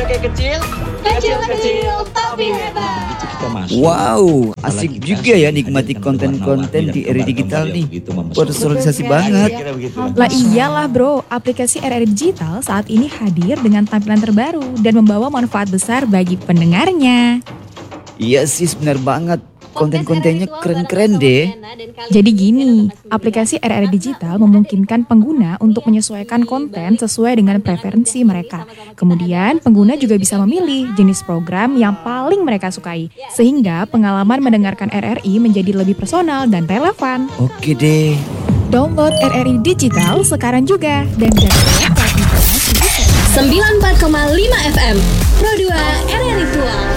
kayak kecil, kecil-kecil tapi hebat. Wow, asik juga ya nikmati konten-konten di RRI Digital nih. Personalisasi banget. Lah iyalah bro, aplikasi RRI Digital saat ini hadir dengan tampilan terbaru dan membawa manfaat besar bagi pendengarnya. Iya sih, benar banget. Konten-kontennya keren-keren deh. Jadi gini, aplikasi RRI Digital memungkinkan pengguna untuk menyesuaikan konten sesuai dengan preferensi mereka. Kemudian pengguna juga bisa memilih jenis program yang paling mereka sukai, sehingga pengalaman mendengarkan RRI menjadi lebih personal dan relevan. Oke deh. Download RRI Digital sekarang juga dan jaga informasi 94,5 FM Pro 2 RRI Tua.